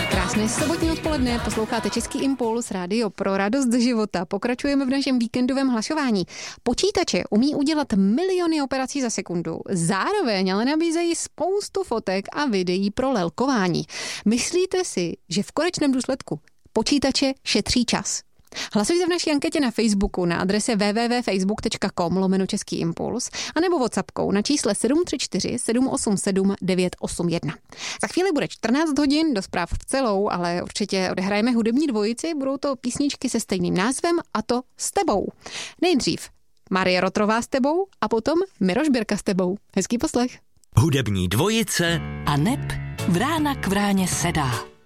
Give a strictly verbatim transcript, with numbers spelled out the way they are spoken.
Krásné sobotní odpoledne, posloucháte Český impuls, rádio pro radost života. Pokračujeme v našem víkendovém hlasování. Počítače umí udělat miliony operací za sekundu. Zároveň ale nabízejí spoustu fotek a videí pro lelkování. Myslíte si, že v konečném důsledku počítače šetří čas? Hlasujte v naší anketě na Facebooku na adrese w w w tečka facebook tečka com lomeno Český impuls anebo WhatsAppkou na čísle sedm tři čtyři sedm osm sedm devět osm jedna. Za chvíli bude čtrnáct hodin, do zpráv v celou, ale určitě odehrajeme hudební dvojici, budou to písničky se stejným názvem a to S tebou. Nejdřív Marie Rotrová S tebou a potom Miroš Birka S tebou. Hezký poslech. Hudební dvojice a neb Vrána k vráně sedá.